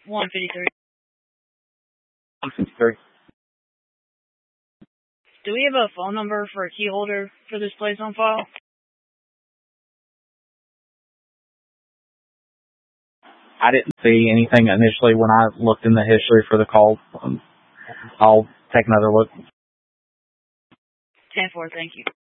153. 153. Do we have a phone number for a key holder for this place on file? I didn't see anything initially when I looked in the history for the call. I'll take another look. 10-4, thank you.